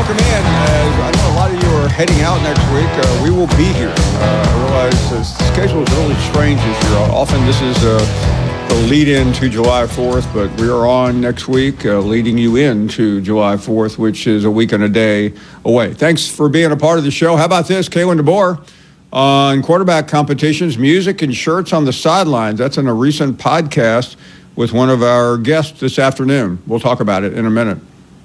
welcome in. I know a lot of you are heading out next week. We will be here. I realize the schedule is really strange this year. Often this is the lead-in to July 4th, but we are on next week, leading you into July 4th, which is a week and a day away. Thanks for being a part of the show. How about this? Kalen DeBoer on quarterback competitions, music and shirts on the sidelines. That's in a recent podcast with one of our guests this afternoon. We'll talk about it in a minute.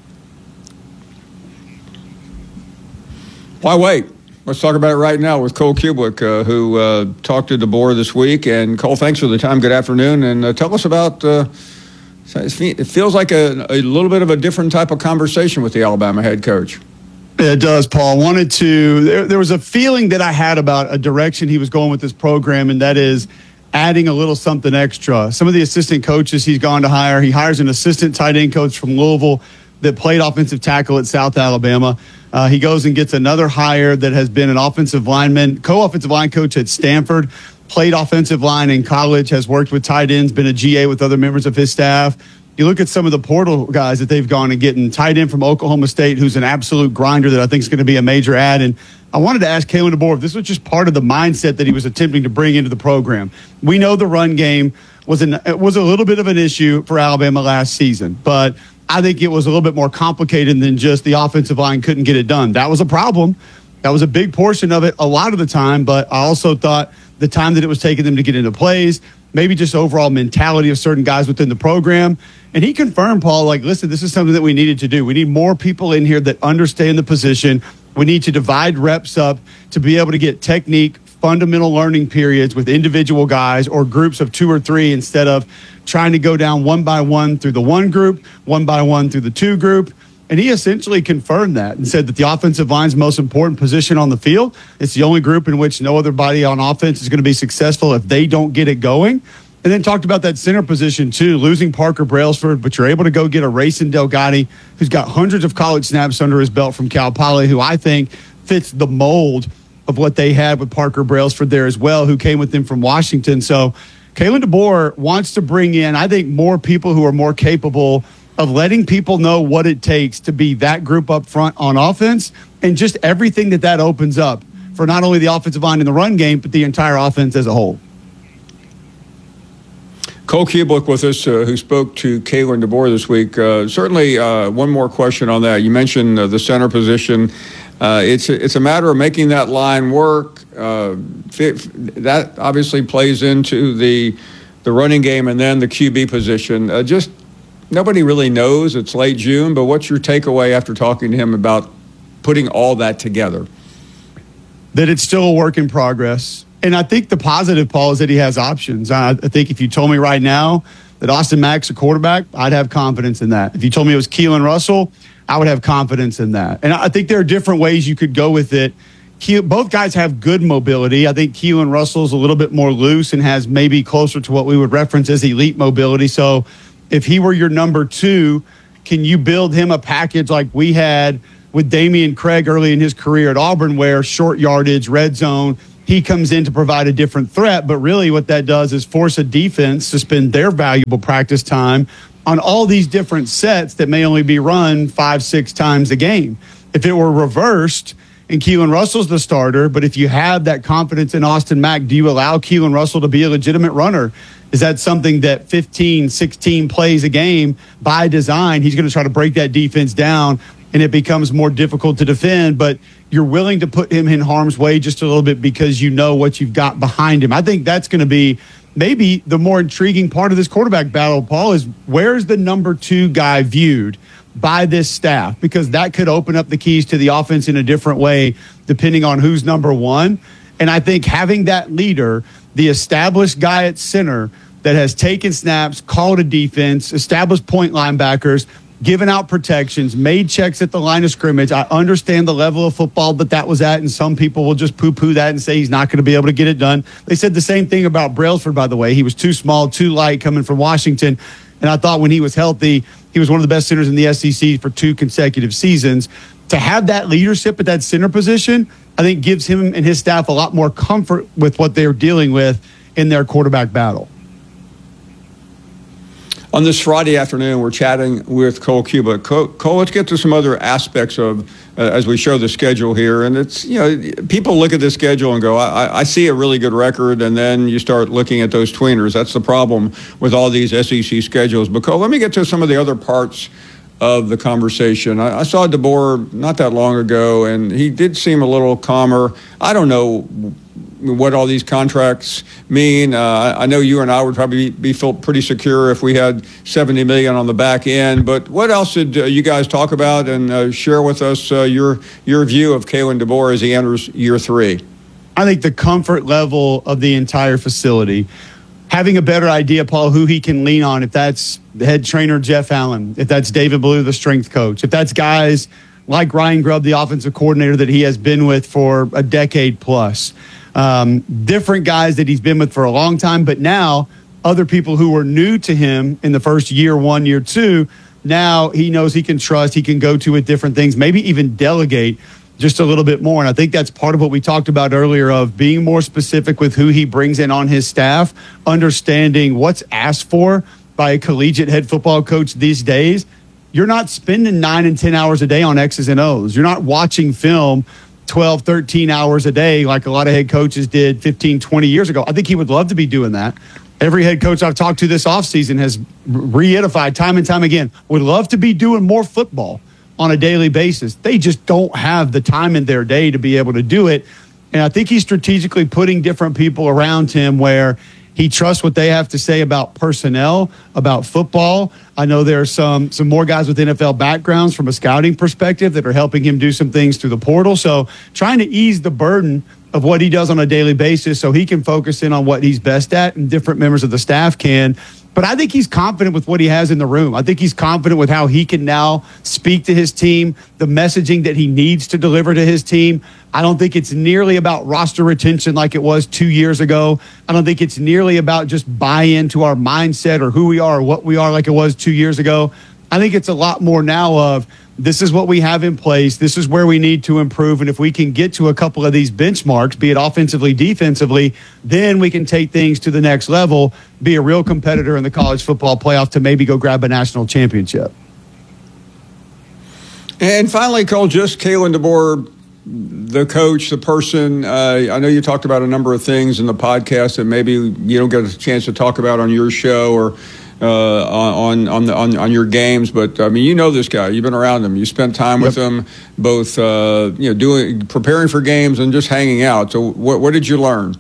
Why wait? Let's talk about it right now with Cole Cubelic, who talked to DeBoer this week. And Cole, thanks for the time. Good afternoon. And tell us about, it feels like a little bit of a different type of conversation with the Alabama head coach. It does, Paul. There was a feeling that I had about a direction he was going with this program, and that is adding a little something extra. Some of the assistant coaches he's gone to hire, he hires an assistant tight end coach from Louisville that played offensive tackle at South Alabama. He goes and gets another hire that has been an offensive lineman, co-offensive line coach at Stanford, played offensive line in college, has worked with tight ends, been a GA with other members of his staff. You look at some of the portal guys that they've gone and getting, tight end from Oklahoma State, who's an absolute grinder that I think is going to be a major add. And I wanted to ask Kalen DeBoer if this was just part of the mindset that he was attempting to bring into the program. We know the run game was a little bit of an issue for Alabama last season, but I think it was a little bit more complicated than just the offensive line couldn't get it done. That was a problem. That was a big portion of it a lot of the time, but I also thought the time that it was taking them to get into plays, maybe just overall mentality of certain guys within the program. And he confirmed, Paul, like, listen, this is something that we needed to do. We need more people in here that understand the position. We need to divide reps up to be able to get technique, fundamental learning periods with individual guys or groups of 2 or 3 instead of trying to go down one by one through the one group, one by one through the 2 group. And he essentially confirmed that and said that the offensive line's most important position on the field. It's the only group in which no other body on offense is going to be successful if they don't get it going. And then talked about that center position, too, losing Parker Brailsford, but you're able to go get a Rayson Delgatti, who's got hundreds of college snaps under his belt from Cal Poly, who I think fits the mold of what they had with Parker Brailsford there as well, who came with them from Washington. So Kalen DeBoer wants to bring in, I think, more people who are more capable of letting people know what it takes to be that group up front on offense and just everything that opens up for not only the offensive line in the run game, but the entire offense as a whole. Cole Cubelic with us, who spoke to Kalen DeBoer this week. Certainly one more question on that. You mentioned the center position. It's a matter of making that line work. That obviously plays into the running game and then the QB position. Just nobody really knows. It's late June, but what's your takeaway after talking to him about putting all that together? That it's still a work in progress. And I think the positive, Paul, is that he has options. I think if you told me right now that Austin Mack's a quarterback, I'd have confidence in that. If you told me it was Keelan Russell, I would have confidence in that. And I think there are different ways you could go with it. Both guys have good mobility. I think Keelan Russell's a little bit more loose and has maybe closer to what we would reference as elite mobility. So if he were your number 2, can you build him a package like we had with Damian Craig early in his career at Auburn, where short yardage, red zone, he comes in to provide a different threat, but really what that does is force a defense to spend their valuable practice time on all these different sets that may only be run 5-6 times a game. If it were reversed and Keelan Russell's the starter, but if you have that confidence in Austin Mack, do you allow Keelan Russell to be a legitimate runner? Is that something that 15, 16 plays a game by design, he's going to try to break that defense down and it becomes more difficult to defend, but you're willing to put him in harm's way just a little bit because you know what you've got behind him. I think that's going to be maybe the more intriguing part of this quarterback battle, Paul, is where's the number 2 guy viewed by this staff? Because that could open up the keys to the offense in a different way depending on who's number 1. And I think having that leader, the established guy at center that has taken snaps, called a defense, established point linebackers, given out protections, made checks at the line of scrimmage. I understand the level of football that was at, and some people will just poo-poo that and say he's not going to be able to get it done. They said the same thing about Brailsford, by the way. He was too small, too light coming from Washington, and I thought when he was healthy, he was one of the best centers in the SEC for 2 consecutive seasons. To have that leadership at that center position, I think gives him and his staff a lot more comfort with what they're dealing with in their quarterback battle. On this Friday afternoon, we're chatting with Cole Cuba. Cole, let's get to some other aspects of as we show the schedule here. And it's, people look at this schedule and go, I see a really good record, and then you start looking at those tweeners. That's the problem with all these SEC schedules. But Cole, let me get to some of the other parts of the conversation. I saw DeBoer not that long ago, and he did seem a little calmer. I don't know what all these contracts mean. I know you and I would probably be felt pretty secure if we had $70 million on the back end. But what else did you guys talk about, and share with us your view of Kalen DeBoer as he enters year 3? I think the comfort level of the entire facility, having a better idea, Paul, who he can lean on, if that's the head trainer Jeff Allen, if that's David Ballou, the strength coach, if that's guys like Ryan Grubb, the offensive coordinator that he has been with for a decade plus. Different guys that he's been with for a long time, but now other people who were new to him in the first year 1, year 2, now he knows he can trust, he can go to with different things, maybe even delegate just a little bit more. And I think that's part of what we talked about earlier of being more specific with who he brings in on his staff, understanding what's asked for by a collegiate head football coach these days. You're not spending 9 and 10 hours a day on X's and O's. You're not watching film 12, 13 hours a day like a lot of head coaches did 15, 20 years ago. I think he would love to be doing that. Every head coach I've talked to this offseason has reiterated time and time again, would love to be doing more football on a daily basis. They just don't have the time in their day to be able to do it. And I think he's strategically putting different people around him where he trusts what they have to say about personnel, about football. I know there are some more guys with NFL backgrounds from a scouting perspective that are helping him do some things through the portal. So trying to ease the burden of what he does on a daily basis so he can focus in on what he's best at and different members of the staff can. But I think he's confident with what he has in the room. I think he's confident with how he can now speak to his team, the messaging that he needs to deliver to his team. I don't think it's nearly about roster retention like it was 2 years ago. I don't think it's nearly about just buy-in to our mindset or who we are or what we are like it was 2 years ago. I think it's a lot more now of this is what we have in place. This is where we need to improve. And if we can get to a couple of these benchmarks, be it offensively, defensively, then we can take things to the next level, be a real competitor in the college football playoff to maybe go grab a national championship. And finally, Cole, just Kalen DeBoer, the coach, the person. I know you talked about a number of things in the podcast that maybe you don't get a chance to talk about on your show or on your games, but I mean, you know this guy. You've been around him. You spent time with him, both preparing for games and just hanging out. So, what did you learn?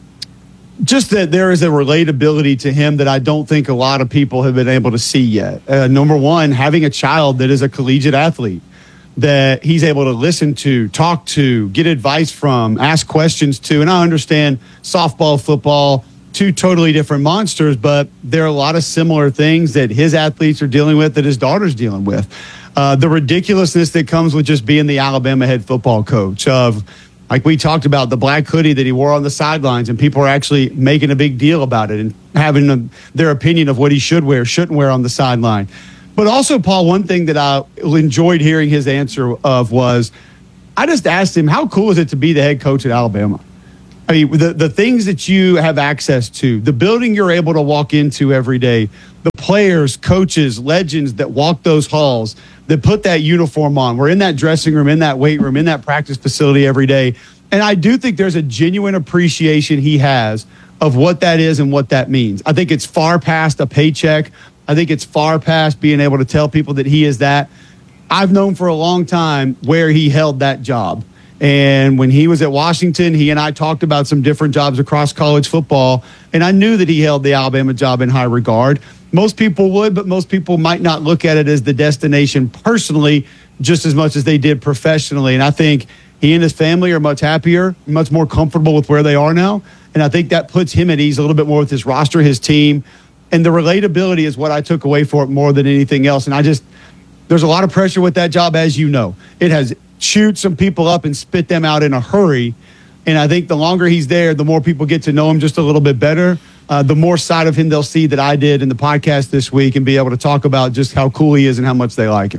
Just that there is a relatability to him that I don't think a lot of people have been able to see yet. Number one, having a child that is a collegiate athlete that he's able to listen to, talk to, get advice from, ask questions to. And I understand softball, football, two totally different monsters, but there are a lot of similar things that his athletes are dealing with that his daughter's dealing with. The ridiculousness that comes with just being the Alabama head football coach of, like we talked about, the black hoodie that he wore on the sidelines, and people are actually making a big deal about it and having their opinion of what he should wear, shouldn't wear on the sideline. But also, Paul, one thing that I enjoyed hearing his answer of was, I just asked him, how cool is it to be the head coach at Alabama? I mean, the things that you have access to, the building you're able to walk into every day, the players, coaches, legends that walk those halls, that put that uniform on. We're in that dressing room, in that weight room, in that practice facility every day. And I do think there's a genuine appreciation he has of what that is and what that means. I think it's far past a paycheck. I think it's far past being able to tell people that he is that. I've known for a long time where he held that job. And when he was at Washington, he and I talked about some different jobs across college football, and I knew that he held the Alabama job in high regard. Most people would, but most people might not look at it as the destination personally just as much as they did professionally. And I think he and his family are much happier, much more comfortable with where they are now. And I think that puts him at ease a little bit more with his roster, his team. And the relatability is what I took away for it more than anything else. And there's a lot of pressure with that job, as you know. It has chewed some people up and spit them out in a hurry. And I think the longer he's there, the more people get to know him just a little bit better. The more side of him they'll see that I did in the podcast this week and be able to talk about just how cool he is and how much they like him.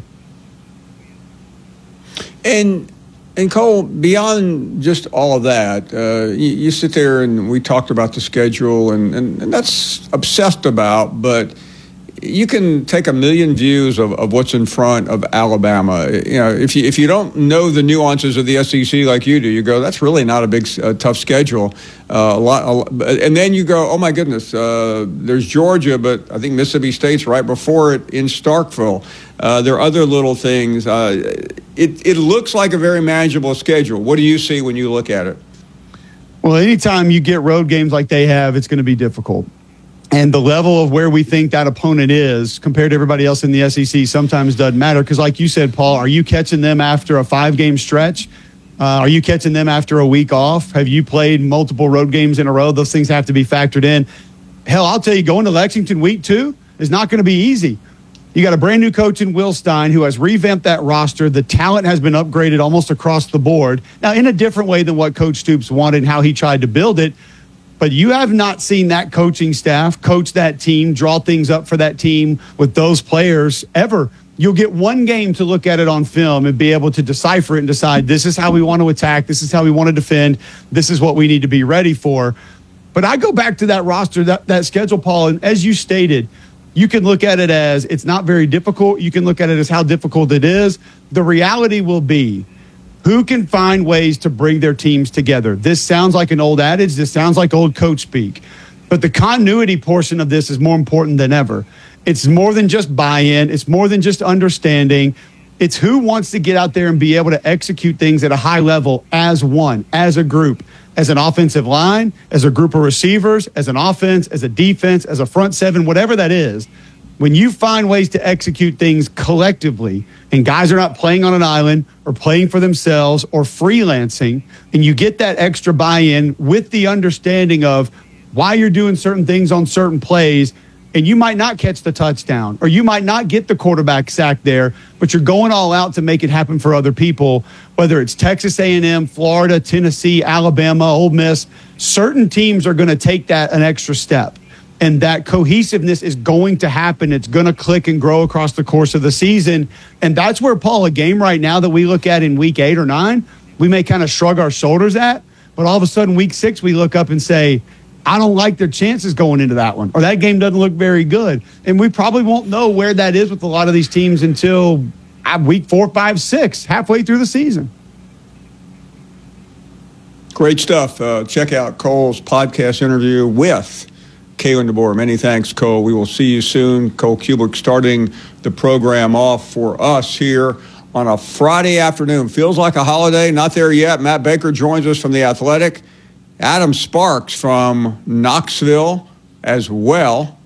And Cole, beyond just all of that, you sit there and we talked about the schedule and that's obsessed about, but you can take a million views of what's in front of Alabama. If you don't know the nuances of the SEC like you do, you go, that's really not a big tough schedule. And then you go, oh my goodness, there's Georgia, but I think Mississippi State's right before it in Starkville. There are other little things. It looks like a very manageable schedule. What do you see when you look at it? Well, anytime you get road games like they have, it's going to be difficult. And the level of where we think that opponent is compared to everybody else in the SEC sometimes doesn't matter. Because like you said, Paul, are you catching them after a 5-game stretch? Are you catching them after a week off? Have you played multiple road games in a row? Those things have to be factored in. Hell, I'll tell you, going to Lexington week 2 is not going to be easy. You got a brand new coach in Will Stein who has revamped that roster. The talent has been upgraded almost across the board. Now, in a different way than what Coach Stoops wanted and how he tried to build it. But you have not seen that coaching staff coach that team, draw things up for that team with those players ever. You'll get one game to look at it on film and be able to decipher it and decide this is how we want to attack, this is how we want to defend, this is what we need to be ready for. But I go back to that roster, that schedule, Paul, and as you stated, you can look at it as it's not very difficult. You can look at it as how difficult it is. The reality will be, who can find ways to bring their teams together? This sounds like an old adage. This sounds like old coach speak. But the continuity portion of this is more important than ever. It's more than just buy-in. It's more than just understanding. It's who wants to get out there and be able to execute things at a high level as one, as a group, as an offensive line, as a group of receivers, as an offense, as a defense, as a front seven, whatever that is. When you find ways to execute things collectively and guys are not playing on an island or playing for themselves or freelancing, and you get that extra buy-in with the understanding of why you're doing certain things on certain plays, and you might not catch the touchdown or you might not get the quarterback sack there, but you're going all out to make it happen for other people, whether it's Texas A&M, Florida, Tennessee, Alabama, Ole Miss. Certain teams are going to take that an extra step. And that cohesiveness is going to happen. It's going to click and grow across the course of the season. And that's where, Paul, a game right now that we look at in week 8 or 9, we may kind of shrug our shoulders at. But all of a sudden, week 6, we look up and say, I don't like their chances going into that one. Or that game doesn't look very good. And we probably won't know where that is with a lot of these teams until week 4, 5, 6, halfway through the season. Great stuff. Check out Cole's podcast interview with Kalen DeBoer. Many thanks, Cole. We will see you soon. Cole Cubelic starting the program off for us here on a Friday afternoon. Feels like a holiday. Not there yet. Matt Baker joins us from The Athletic. Adam Sparks from Knoxville as well.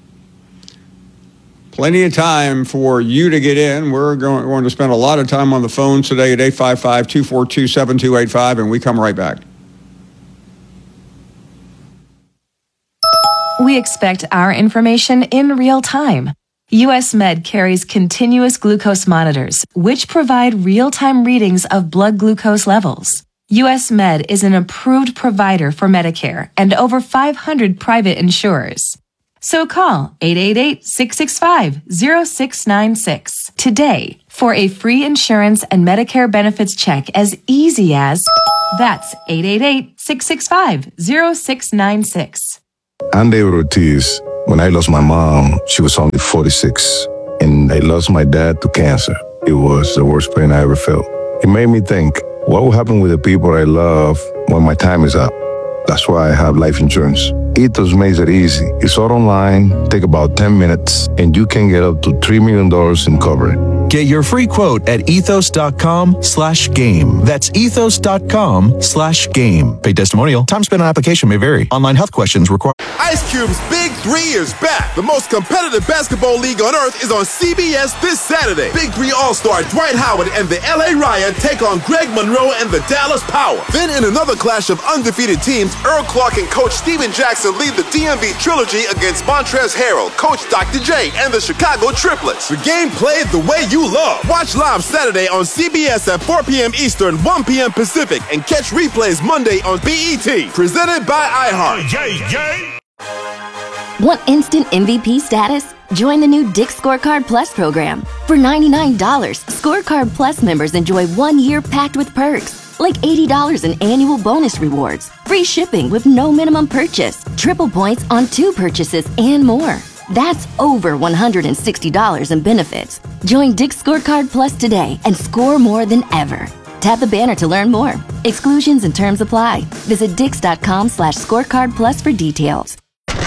Plenty of time for you to get in. We're going to spend a lot of time on the phones today at 855-242-7285, and we come right back. We expect our information in real time. US Med carries continuous glucose monitors, which provide real-time readings of blood glucose levels. US Med is an approved provider for Medicare and over 500 private insurers. So call 888-665-0696 today for a free insurance and Medicare benefits check as easy as, that's 888-665-0696. I'm David Ortiz. When I lost my mom, she was only 46, and I lost my dad to cancer. It was the worst pain I ever felt. It made me think, what will happen with the people I love when my time is up? That's why I have life insurance. Ethos makes it easy. It's all online, take about 10 minutes, and you can get up to $3 million in coverage. Get your free quote at ethos.com/game. That's ethos.com/game. Paid testimonial. Time spent on application may vary. Online health questions require. Ice Cube's Big 3 is back. The most competitive basketball league on earth is on CBS this Saturday. Big 3 All-Star Dwight Howard and the LA Riot take on Greg Monroe and the Dallas Power. Then in another clash of undefeated teams, Earl Clark and Coach Steven Jackson lead the DMV Trilogy against Montrezl Harrell, Coach Dr. J, and the Chicago Triplets. The game played the way you love. Watch live Saturday on CBS at 4 p.m. Eastern, 1 p.m. Pacific, and catch replays Monday on BET. Presented by iHeart. Want instant MVP status? Join the new Dick's Scorecard Plus program. For $99, Scorecard Plus members enjoy 1 year packed with perks, like $80 in annual bonus rewards, free shipping with no minimum purchase, triple points on 2 purchases, and more. That's over $160 in benefits. Join Dick's Scorecard Plus today and score more than ever. Tap the banner to learn more. Exclusions and terms apply. Visit dix.com/scorecard plus for details.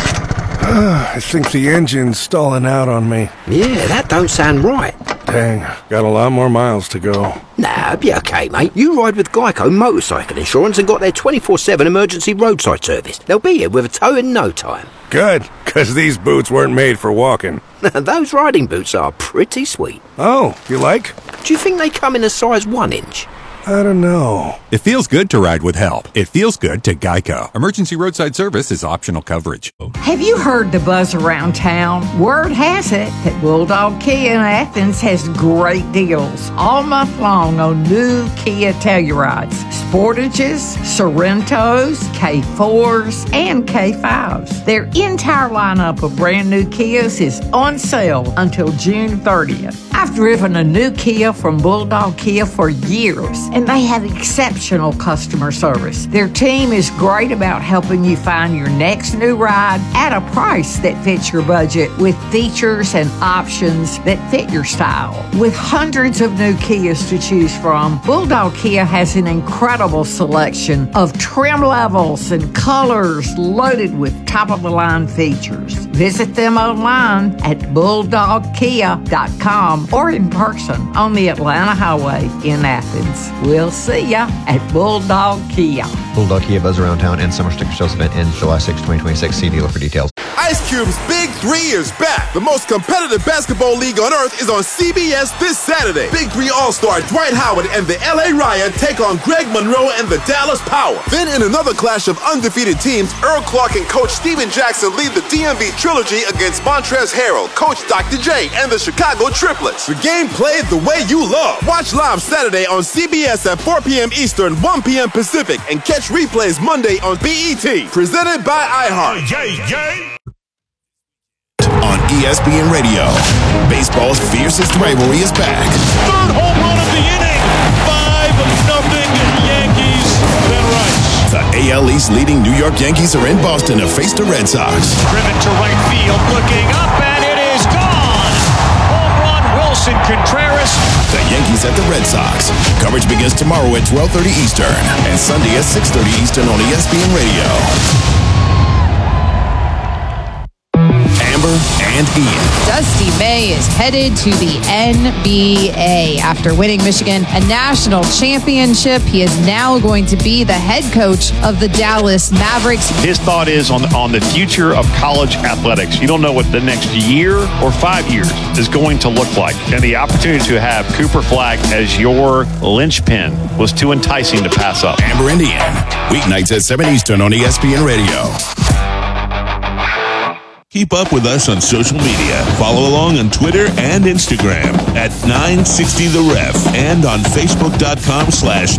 I think the engine's stalling out on me. Yeah, that don't sound right. Dang, got a lot more miles to go. Nah, be okay, mate. You ride with Geico Motorcycle Insurance and got their 24/7 emergency roadside service. They'll be here with a tow in no time. Good, because these boots weren't made for walking. Those riding boots are pretty sweet. Oh, you like? Do you think they come in a size 1 inch? I don't know. It feels good to ride with help. It feels good to Geico. Emergency roadside service is optional coverage. Have you heard the buzz around town? Word has it that Bulldog Kia in Athens has great deals all month long on new Kia Tellurides, Sportages, Sorrentos, K4s, and K5s. Their entire lineup of brand new Kias is on sale until June 30th. I've driven a new Kia from Bulldog Kia for years, and they have exceptional customer service. Their team is great about helping you find your next new ride at a price that fits your budget with features and options that fit your style. With hundreds of new Kias to choose from, Bulldog Kia has an incredible selection of trim levels and colors loaded with top-of-the-line features. Visit them online at bulldogkia.com or in person on the Atlanta Highway in Athens. We'll see ya at Bulldog Kia. Bulldog Kia Buzz Around Town and Summer Sticker Sales event ends July 6, 2026. See dealer for details. Ice Cube's Big 3 is back. The most competitive basketball league on earth is on CBS this Saturday. Big 3 All-Star Dwight Howard and the LA Riot take on Greg Monroe and the Dallas Power. Then in another clash of undefeated teams, Earl Clark and Coach Steven Jackson lead the DMV Trilogy against Montrezl Harrell, Coach Dr. J, and the Chicago Triplets. The game played the way you love. Watch live Saturday on CBS at 4 p.m. Eastern, 1 p.m. Pacific, and catch replays Monday on BET. Presented by iHeart. On ESPN Radio, baseball's fiercest rivalry is back. Third home run of the inning. 5-0 Yankees. Ben Rice. The AL East leading New York Yankees are in Boston to face the Red Sox. Driven to right field, looking up, and it is gone. Home run, Wilson Contreras. The Yankees at the Red Sox. Coverage begins tomorrow at 12:30 Eastern and Sunday at 6:30 Eastern on ESPN Radio. Amber and Ian. Dusty May is headed to the NBA. After winning Michigan a national championship, he is now going to be the head coach of the Dallas Mavericks. His thought is on the future of college athletics. You don't know what the next year or 5 years is going to look like. And the opportunity to have Cooper Flagg as your linchpin was too enticing to pass up. Amber and Ian. Weeknights at 7 Eastern on ESPN Radio. Keep up with us on social media. Follow along on Twitter and Instagram at 960 The Ref and on Facebook.com/